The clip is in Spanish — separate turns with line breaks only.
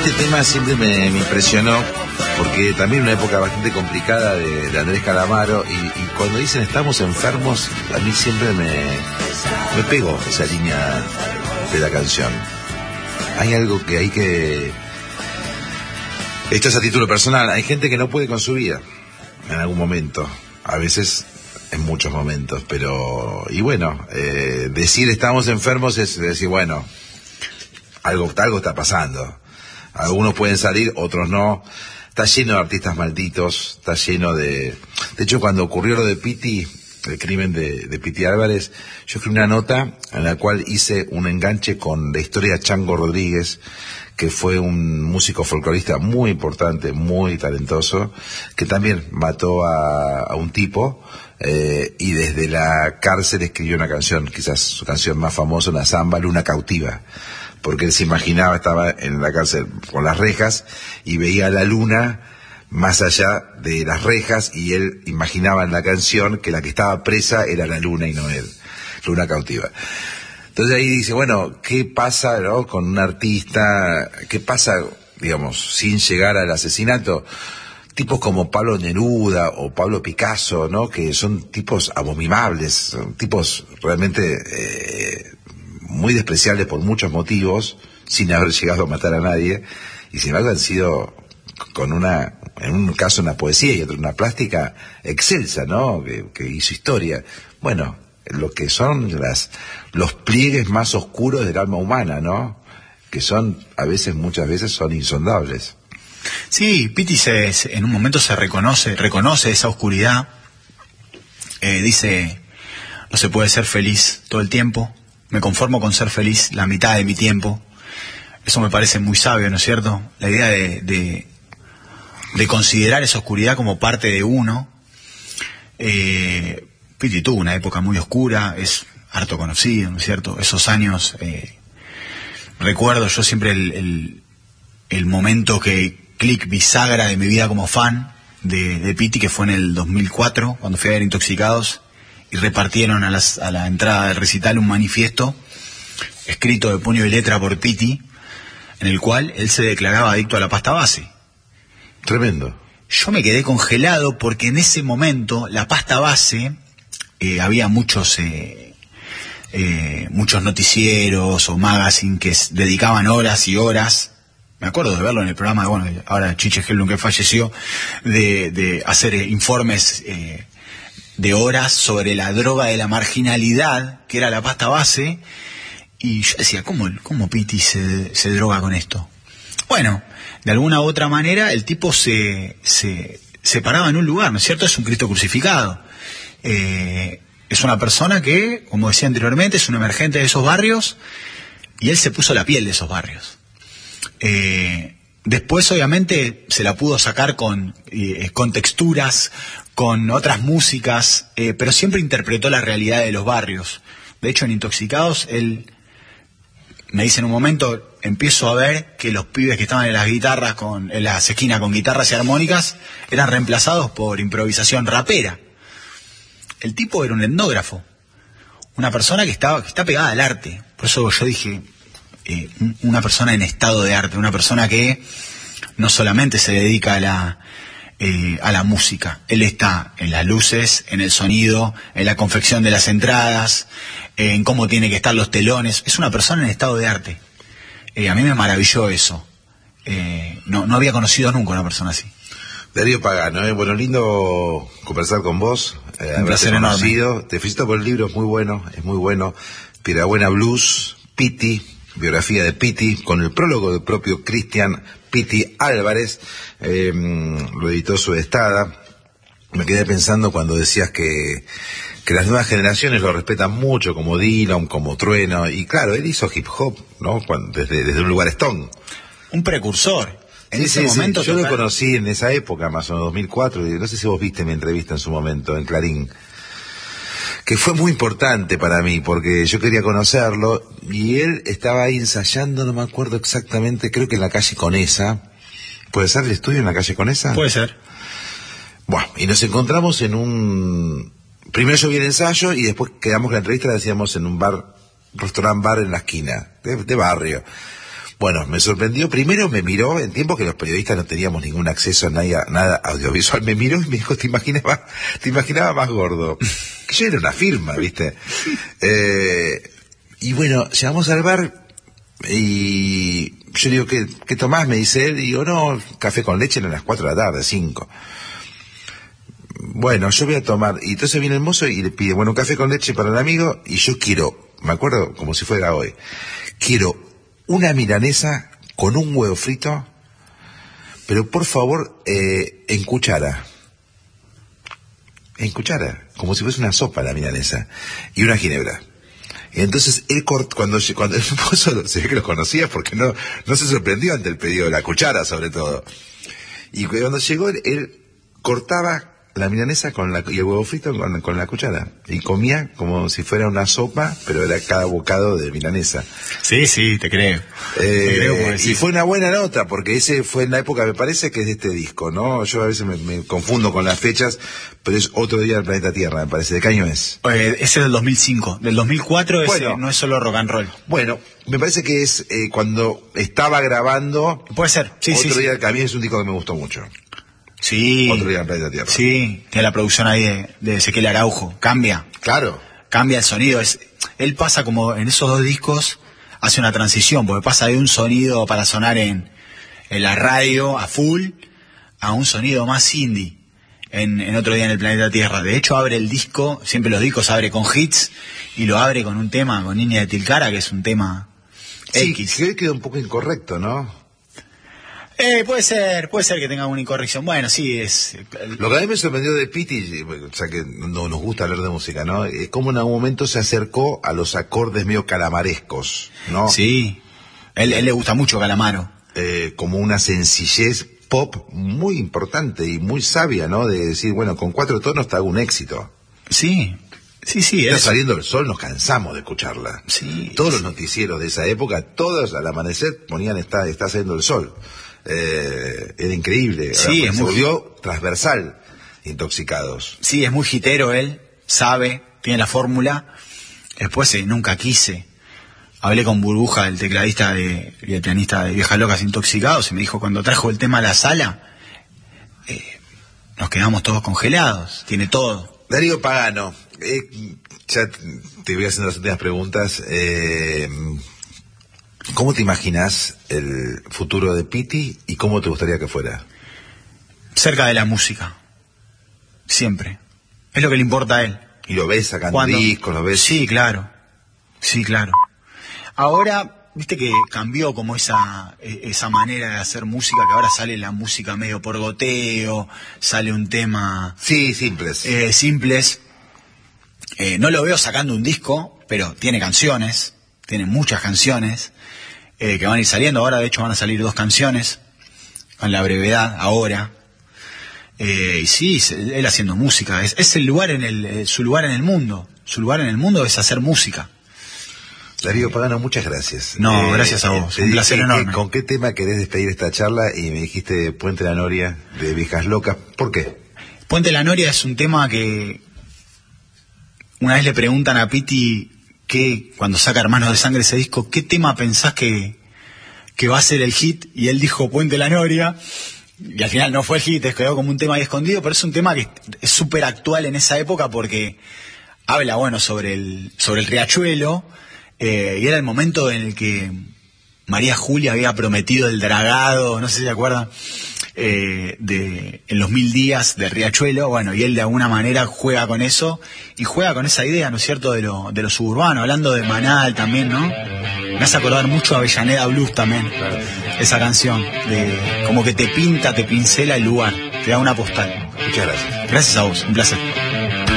Este tema siempre me impresionó, porque también una época bastante complicada de Andrés Calamaro, y cuando dicen estamos enfermos, a mí siempre me pegó esa línea de la canción. Hay algo que hay que... Esto es a título personal, hay gente que no puede con su vida en algún momento, a veces en muchos momentos, pero... Y bueno, decir estamos enfermos es decir, bueno, algo está pasando. Algunos pueden salir, otros no. Está lleno de artistas malditos, está lleno de... De hecho, cuando ocurrió lo de Piti, el crimen de Piti Álvarez, yo escribí una nota en la cual hice un enganche con la historia de Chango Rodríguez, que fue un músico folclorista muy importante, muy talentoso, que también mató a un tipo, y desde la cárcel escribió una canción, quizás su canción más famosa, una samba, Luna Cautiva, porque él se imaginaba, estaba en la cárcel con las rejas y veía la luna más allá de las rejas, y él imaginaba en la canción que la que estaba presa era la luna y no él. Luna Cautiva. Entonces ahí dice, bueno, ¿qué pasa, no, con un artista? ¿Qué pasa, digamos, sin llegar al asesinato? Tipos como Pablo Neruda o Pablo Picasso, ¿no? Que son tipos abominables, son tipos realmente muy despreciables por muchos motivos, sin haber llegado a matar a nadie, y sin embargo han sido con en un caso una poesía y otro una plástica excelsa, ¿no? Que hizo historia. Bueno, lo que son los pliegues más oscuros del alma humana, ¿no? Que son, muchas veces son insondables.
Sí, Piti en un momento reconoce esa oscuridad, dice, no se puede ser feliz todo el tiempo, me conformo con ser feliz la mitad de mi tiempo. Eso me parece muy sabio, ¿no es cierto? La idea de considerar esa oscuridad como parte de uno. Piti tuvo una época muy oscura, es harto conocido, ¿no es cierto? Esos años, recuerdo yo siempre el momento clic bisagra de mi vida como fan de Piti, que fue en el 2004, cuando fui a ver Intoxicados, y repartieron a la entrada del recital un manifiesto escrito de puño y letra por Piti, en el cual él se declaraba adicto a la pasta base.
Tremendo.
Yo me quedé congelado porque en ese momento la pasta base, había muchos noticieros o magazine que dedicaban horas y horas, me acuerdo de verlo en el programa, bueno, ahora Chiche Helblum, que falleció, de hacer informes de horas sobre la droga de la marginalidad, que era la pasta base, y yo decía, ¿cómo Piti se droga con esto? Bueno, de alguna u otra manera el tipo se paraba en un lugar, ¿no es cierto? Es un Cristo crucificado. Es una persona que, como decía anteriormente, es un emergente de esos barrios, y él se puso la piel de esos barrios. Después, obviamente, se la pudo sacar con texturas, con otras músicas, pero siempre interpretó la realidad de los barrios. De hecho, en Intoxicados, él me dice en un momento, empiezo a ver que los pibes que estaban en las esquinas con guitarras y armónicas eran reemplazados por improvisación rapera. El tipo era un etnógrafo, una persona que está pegada al arte. Por eso yo dije, una persona en estado de arte, una persona que no solamente se dedica a la música, él está en las luces, en el sonido, en la confección de las entradas, en cómo tiene que estar los telones. Es una persona en estado de arte. A mí me maravilló eso. No había conocido nunca una persona así.
Darío Pagano, bueno, lindo conversar con vos.
Un placer enorme.
Te felicito por el libro, es muy bueno. Pirabuena Blues, Piti, biografía de Piti, con el prólogo del propio Cristian Piti Álvarez, lo editó Sudestada. Me quedé pensando cuando decías que las nuevas generaciones lo respetan mucho, como Dylan, como Trueno, y claro, él hizo hip hop, ¿no? Desde un lugar Stone.
Un precursor. En ese momento
yo lo conocí en esa época, más o menos 2004, y no sé si vos viste mi entrevista en su momento en Clarín, que fue muy importante para mí, porque yo quería conocerlo, y él estaba ahí ensayando, no me acuerdo exactamente, creo que en la calle Conesa. ¿Puede ser el estudio en la calle Conesa?
Puede ser.
Bueno, y nos encontramos en primero yo vi el ensayo, y después quedamos la entrevista, la hacíamos en un restaurant bar en la esquina, de barrio. Bueno, me sorprendió, primero me miró, en tiempos que los periodistas no teníamos ningún acceso a nada audiovisual, me miró y me dijo, te imaginaba más gordo. Que yo era una firma, ¿viste? Y bueno, llegamos al bar y yo digo, ¿qué tomás? Me dice él, y digo, no, café con leche eran las 4 de la tarde, 5. Bueno, yo voy a tomar, y entonces viene el mozo y le pide, bueno, un café con leche para el amigo, y yo quiero, me acuerdo como si fuera hoy, quiero una milanesa con un huevo frito, pero por favor, en cuchara, como si fuese una sopa la milanesa, y una ginebra. Y entonces él cuando el mozo se ve que los conocía porque no se sorprendió ante el pedido de la cuchara, sobre todo. Y cuando llegó él cortaba la milanesa y el huevo frito con la cuchara, y comía como si fuera una sopa, pero era cada bocado de milanesa.
Sí, te creo.
Y fue una buena nota, porque ese fue en la época, me parece que es de este disco, ¿no? Yo a veces me confundo con las fechas, pero es Otro Día del Planeta Tierra, me parece. ¿De qué año es?
Ese es del 2005. Del 2004
bueno,
no es solo rock and roll.
Bueno, me parece que es cuando estaba grabando.
Puede ser, sí.
Otro Día, que a mí es un disco que me gustó mucho.
Sí.
Otro Día del Planeta Tierra.
Sí, tiene la producción ahí de Ezequiel Araujo. Cambia.
Claro.
Cambia el sonido. Él pasa como en esos dos discos, hace una transición, porque pasa de un sonido para sonar en la radio a full, a un sonido más indie en Otro Día en el Planeta Tierra. De hecho, abre el disco, siempre los discos abre con hits, y lo abre con un tema, con Niña de Tilcara, que es un tema X.
Sí, que hoy quedó un poco incorrecto, ¿no?
Puede ser que tenga una incorrección. Bueno, sí, es...
Lo que a mí me sorprendió de Piti, o sea que no nos gusta hablar de música, ¿no? Es como en algún momento se acercó a los acordes medio calamarescos, ¿no?
Sí, él le gusta mucho Calamaro.
Como una sencillez pop muy importante y muy sabia, ¿no? De decir, bueno, con 4 tonos te hago un éxito.
Sí.
Está saliendo el sol, nos cansamos de escucharla.
Sí.
Todos los noticieros de esa época, todos al amanecer ponían está saliendo el sol. Era increíble.
Sí,
se volvió transversal, Intoxicados.
Sí, es muy hitero él, sabe, tiene la fórmula. Después Nunca Quise. Hablé con Burbuja, el tecladista y el pianista de Viejas Locas Intoxicados, y me dijo, cuando trajo el tema a la sala, nos quedamos todos congelados, tiene todo.
Darío Pagano, ya te voy haciendo las últimas preguntas. ¿Cómo te imaginas el futuro de Piti y cómo te gustaría que fuera?
Cerca de la música. Siempre. Es lo que le importa a él.
¿Y lo ves sacando discos? ¿Lo ves?
Sí, claro. Ahora, viste que cambió como esa manera de hacer música, que ahora sale la música medio por goteo, sale un tema...
Sí, simples.
Simples. No lo veo sacando un disco, pero tiene canciones, tiene muchas canciones. Que van a ir saliendo. Ahora de hecho van a salir 2 canciones con la brevedad ahora, y sí, él haciendo música es el lugar su lugar en el mundo. Su lugar en el mundo es hacer música.
Darío Pagano, muchas gracias.
No, gracias a vos, un placer enorme.
¿Con qué tema querés despedir esta charla? Y me dijiste Puente La Noria de Viejas Locas. ¿Por qué?
Puente La Noria es un tema que una vez le preguntan a Piti cuando saca Hermanos de Sangre, ese disco, ¿qué tema pensás que va a ser el hit? Y él dijo Puente La Noria, y al final no fue el hit, quedó como un tema ahí escondido, pero es un tema que es súper actual en esa época porque habla, bueno, sobre el riachuelo, y era el momento en el que María Julia había prometido el dragado, no sé si se acuerdan, en los 1000 días del riachuelo, bueno, y él de alguna manera juega con eso, y juega con esa idea, ¿no es cierto?, de lo suburbano, hablando de Manal también, ¿no? Me hace acordar mucho a Avellaneda Blues también, esa canción, como que te pincela el lugar, te da una postal.
Muchas gracias.
Gracias a vos, un placer.